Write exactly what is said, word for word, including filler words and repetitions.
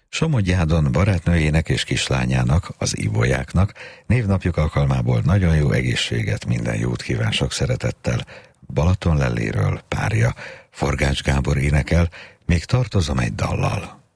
Somogydjádon barátnőjének és kislányának, az Ibolyáknak névnapjuk alkalmából nagyon jó egészséget, minden jót kíván sok szeretettel. Balatonlelléről párja, Forgács Gábor énekel, még tartozom egy dallal.